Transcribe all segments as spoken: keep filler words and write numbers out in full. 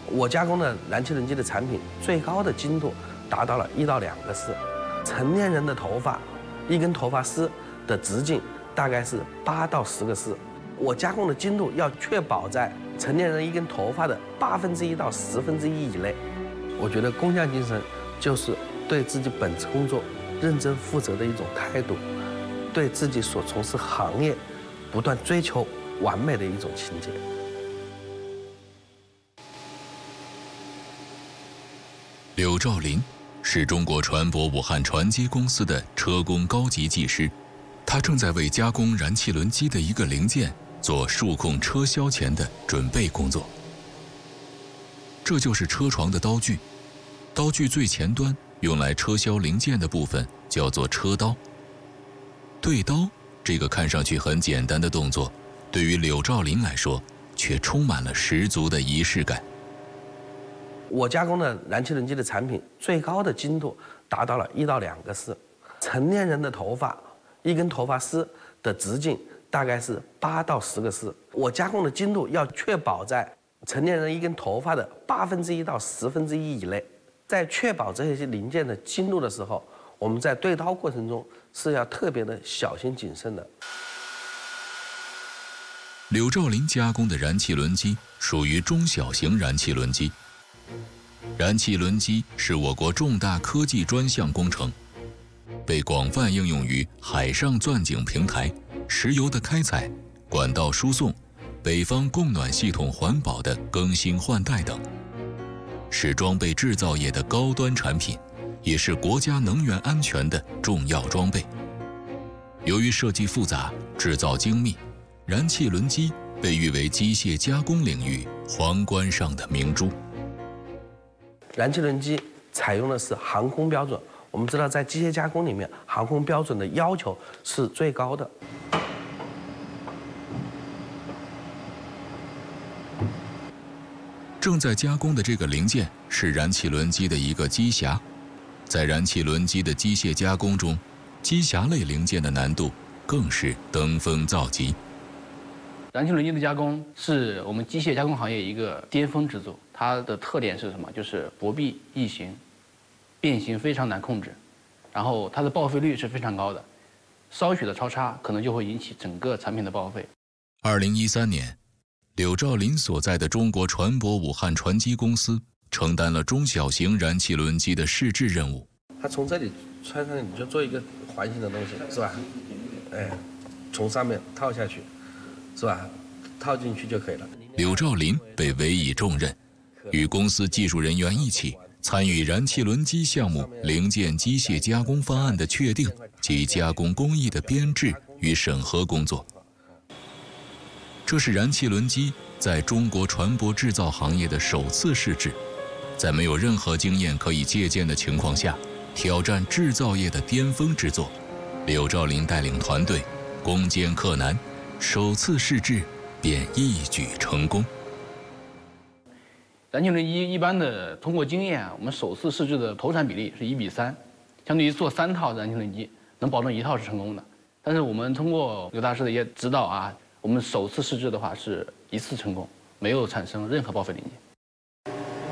我加工的燃气轮机的产品最高的精度达到了一到两个丝，成年人的头发，一根头发丝的直径大概是八到十个丝。我加工的精度要确保在成年人一根头发的八分之一到十分之一以内。我觉得工匠精神就是对自己本职工作认真负责的一种态度，对自己所从事行业不断追求完美的一种情结。 柳兆林是中国船舶武汉船机公司的车工高级技师，他正在为加工燃气轮机的一个零件做数控车销前的准备工作。这就是车床的刀具，刀具最前端用来车销零件的部分叫做车刀。对刀这个看上去很简单的动作，对于柳兆林来说却充满了十足的仪式感。 我加工的燃气轮机的产品最高的精度达到了一到两个丝，成年人的头发，一根头发丝的直径大概是八到十个丝。我加工的精度要确保在成年人一根头发的八分之一到十分之一以内。在确保这些零件的精度的时候，我们在对刀过程中是要特别的小心谨慎的。 柳兆林加工的燃气轮机属于中小型燃气轮机。燃气轮机是我国重大科技专项工程，被广泛应用于海上钻井平台、石油的开采、管道输送、北方供暖系统环保的更新换代等，是装备制造业的高端产品，也是国家能源安全的重要装备。由于设计复杂、制造精密，燃气轮机被誉为机械加工领域皇冠上的明珠。 燃气轮机采用的是航空标准，我们知道在机械加工里面，航空标准的要求是最高的。 正在加工的这个零件是燃气轮机的一个机匣，在燃气轮机的机械加工中，机匣类零件的难度更是登峰造极。 燃气轮机的加工是我们机械加工行业一个巅峰之作，它的特点是什么？就是薄壁易形，变形非常难控制，然后它的报废率是非常高的，稍许的超差可能就会引起整个产品的报废。 二零一三年，柳兆林所在的中国船舶武汉船机公司承担了中小型燃气轮机的试制任务。 它从这里穿上，你就做一个环形的东西，是吧？哎，从上面套下去。是吧？套进去就可以了。 柳兆林被委以重任，与公司技术人员一起参与燃气轮机项目零件机械加工方案的确定及加工工艺的编制与审核工作。这是燃气轮机在中国船舶制造行业的首次试制，在没有任何经验可以借鉴的情况下，挑战制造业的巅峰之作。柳兆林带领团队攻坚克难，首次试制便一举成功。 燃气轮机一般的通过经验，我们首次试制的投产比例是一比三，相对于做三套燃气轮机，能保证一套是成功的。但是我们通过刘大师的一些指导啊，我们首次试制的话是一次成功，没有产生任何报废零件。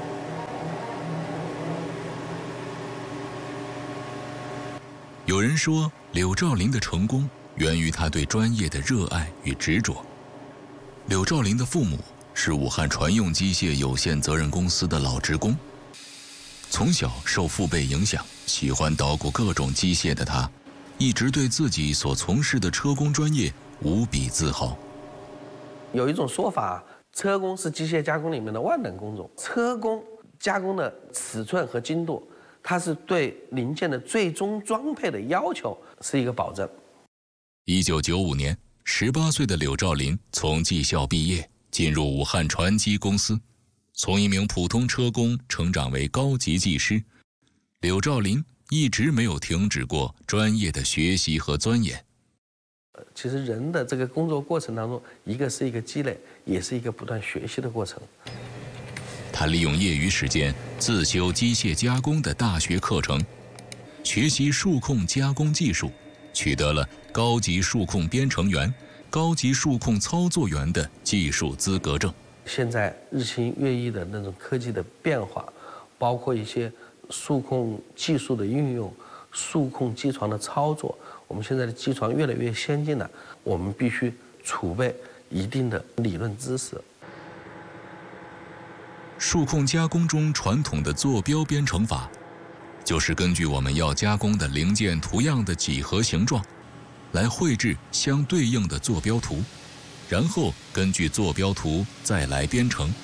有人说，柳兆林的成功源于他对专业的热爱与执着。柳兆林的父母是武汉船用机械有限责任公司的老职工，从小受父辈影响，喜欢捣鼓各种机械的他，一直对自己所从事的车工专业无比自豪。 有一种说法，车工是机械加工里面的万能工种，车工加工的尺寸和精度，它是对零件的最终装配的要求是一个保证。 一九九五年，十八岁的柳兆林从技校毕业，进入武汉船机公司，从一名普通车工成长为高级技师。柳兆林一直没有停止过专业的学习和钻研。 其实人的这个工作过程当中，一个是一个积累，也是一个不断学习的过程。 他利用业余时间自修机械加工的大学课程，学习数控加工技术，取得了高级数控编程员、高级数控操作员的技术资格证。 现在日新月异的那种科技的变化，包括一些数控技术的运用、数控机床的操作，我们现在的机床越来越先进了，我们必须储备一定的理论知识。 数控加工中传统的坐标编程法，就是根据我们要加工的零件图样的几何形状，来绘制相对应的坐标图，然后根据坐标图再来编程。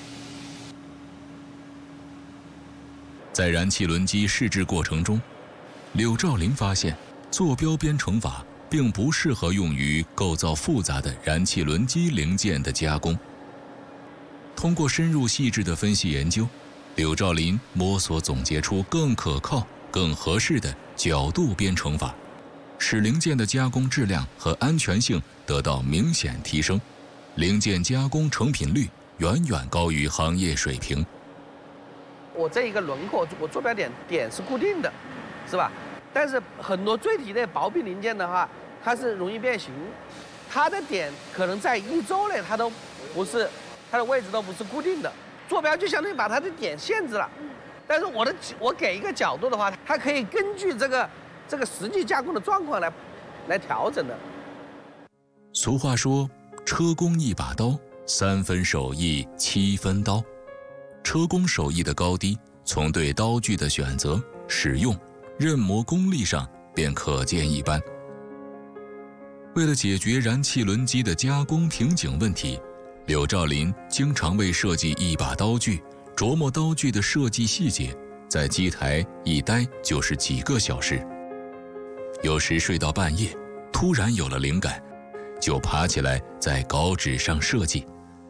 在燃气轮机试制过程中，柳兆林发现，坐标编程法并不适合用于构造复杂的燃气轮机零件的加工。通过深入细致的分析研究，柳兆林摸索总结出更可靠、更合适的角度编程法，使零件的加工质量和安全性得到明显提升，零件加工成品率远远高于行业水平。 我这一个轮廓，我坐标点点是固定的，是吧？但是很多锥体类薄壁零件的话，它是容易变形，它的点可能在一周内它都不是，它的位置都不是固定的。坐标就相当于把它的点限制了，但是我的我给一个角度的话，它可以根据这个这个实际加工的状况来来调整的。 俗话说，车工一把刀，三分手艺七分刀。车工手艺的高低，从对刀具的选择、使用、刃磨功力上便可见一斑。为了解决燃气轮机的加工瓶颈问题，柳兆林经常为设计一把刀具、琢磨刀具的设计细节，在机台一待就是几个小时。有时睡到半夜，突然有了灵感，就爬起来在稿纸上设计。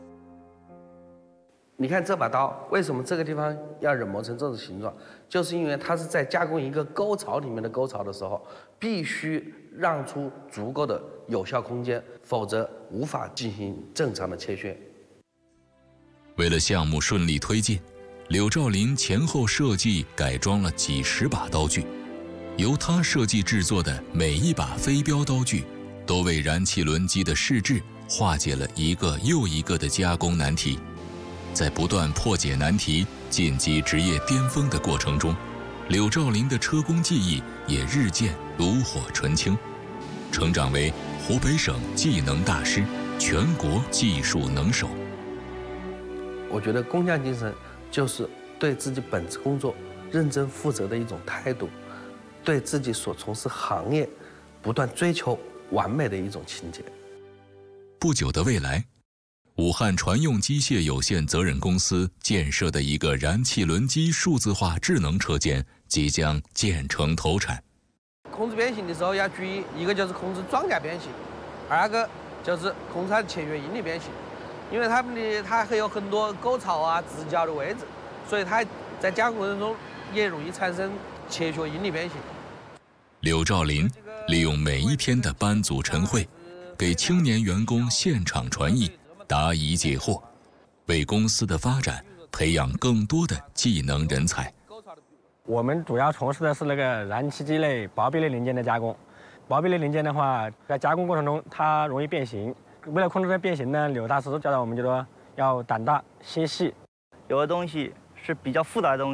你看这把刀，为什么这个地方要刃磨成这种形状？就是因为它是在加工一个沟槽里面的沟槽的时候，必须让出足够的有效空间，否则无法进行正常的切削。 为了项目顺利推进，柳兆林前后设计改装了几十把刀具，由他设计制作的每一把飞镖刀具，都为燃气轮机的试制化解了一个又一个的加工难题。在不断破解难题、晋级职业巅峰的过程中，柳兆林的车工技艺也日渐炉火纯青，成长为湖北省技能大师、全国技术能手。 我觉得工匠精神就是对自己本职工作认真负责的一种态度，对自己所从事行业不断追求完美的一种情结。 不久的未来，武汉传用机械有限责任公司建设的一个燃气轮机数字化智能车间即将建成投产。 控制变形的时候要注意，一个就是控制装甲变形，二个就是控制它的切削应力变形，因为它们的它还有很多沟槽啊、直角的位置，所以它在加工过程中也容易产生切削应力变形。 柳兆林利用每一天的班组晨会，给青年员工现场传译、答疑解惑，为公司的发展培养更多的技能人才。 我们主要从事的是那个燃气机类、薄壁类零件的加工。薄壁类零件的话，在加工过程中它容易变形。为了控制这变形呢，柳大师教导我们就说要胆大心细。 有的东西是比较复杂的东西。